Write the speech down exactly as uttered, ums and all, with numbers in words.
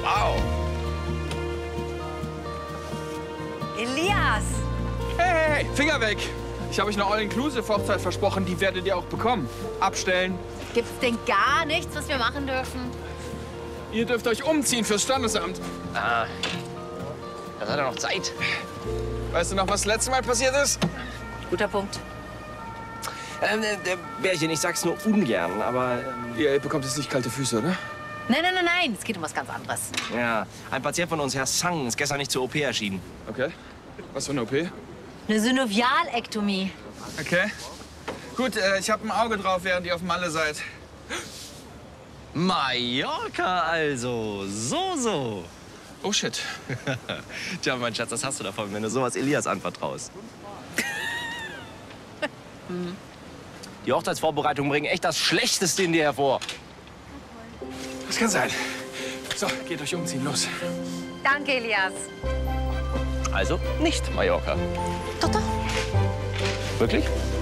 Wow. Elias! Hey, hey, hey, Finger weg! Ich habe euch eine All-Inclusive-Hochzeit versprochen, die werdet ihr auch bekommen. Abstellen. Gibt's denn gar nichts, was wir machen dürfen? Ihr dürft euch umziehen fürs Standesamt. Ah, da hat er noch Zeit. Weißt du noch, was das letzte Mal passiert ist? Guter Punkt. Ähm, äh, Bärchen, ich sag's nur ungern, aber... Ähm, Ihr bekommt jetzt nicht kalte Füße, oder? Nein, nein, nein, nein. Es geht um was ganz anderes. ja, ein Patient von uns, Herr Sang, ist gestern nicht zur O P erschienen. Okay. Was für eine O P? Eine Synovialektomie. Okay. Gut, äh, ich habe ein Auge drauf, während ihr auf Malle seid. Mallorca also, so, so. Oh, shit. Tja, mein Schatz, was hast du davon, wenn du sowas Elias anvertraust? hm. Die Hochzeitsvorbereitungen bringen echt das Schlechteste in dir hervor. Das kann sein. So, geht euch umziehen, los. Danke, Elias. Also nicht Mallorca. Doch, doch. Wirklich?